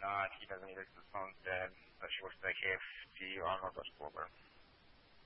not. He doesn't need it. The phone's dead. But she works at the KFC on Northwest Boulevard.